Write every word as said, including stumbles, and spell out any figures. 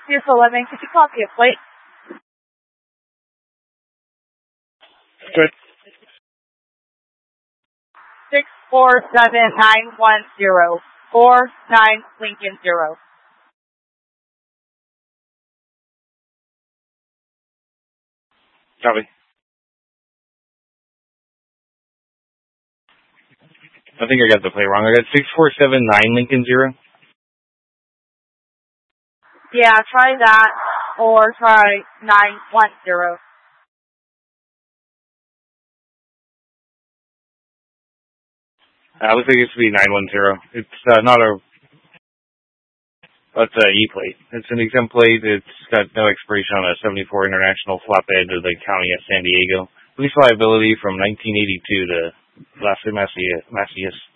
Vehicle eleven, could you copy a plate? Good. Six four seven nine one zero four nine Lincoln zero. Copy. I think I got the plate wrong. I got six four seven nine Lincoln zero. Yeah, try that or try nine one zero. I would think it should be nine one zero. It's uh, not a. That's an E-plate. It's an exempt plate. It's got no expiration on a seventy-four International flatbed to the county of San Diego. Police liability from nineteen eighty-two to Las Macias.